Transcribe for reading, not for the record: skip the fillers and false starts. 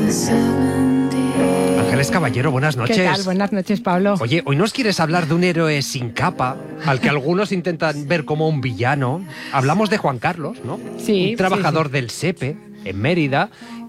Ángeles Caballero, buenas noches. ¿Qué tal? Buenas noches, Pablo. Oye, hoy nos quieres hablar de un héroe sin capa, al que algunos intentan ver como un villano. Hablamos de Juan Carlos, ¿no? Sí. Un trabajador sí. del SEPE, en Mérida.